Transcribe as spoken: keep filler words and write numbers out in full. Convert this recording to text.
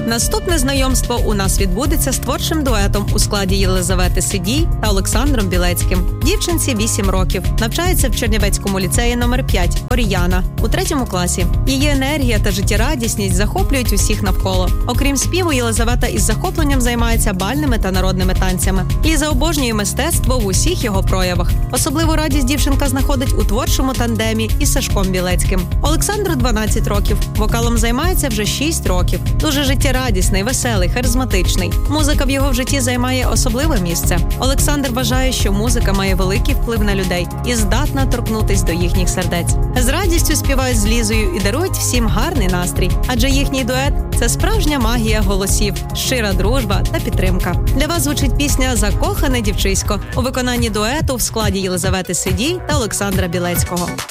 Наступне знайомство у нас відбудеться з творчим дуетом у складі Єлизавети Сидій та Олександром Білецьким. Дівчинці вісім років, навчається в Чернівецькому ліцеї номер п'ять Оріяна у третьому класі. Її енергія та життєрадісність захоплюють усіх навколо. Окрім співу, Єлизавета із захопленням займається бальними та народними танцями. Ліза обожнює мистецтво в усіх його проявах. Особливу радість дівчинка знаходить у творчому тандемі із Сашком Білецьким. Олександру дванадцять років. Вокалом займається вже шість років. Дуже життєрадісний, веселий, харизматичний. Музика в його в житті займає особливе місце. Олександр вважає, що музика має великий вплив на людей і здатна торкнутись до їхніх сердець. З радістю співають з Лізою і дарують всім гарний настрій, адже їхній дует – це справжня магія голосів, щира дружба та підтримка. Для вас звучить пісня «Закохане дівчисько» у виконанні дуету в складі Єлизавети Сидій та Олександра Білецького.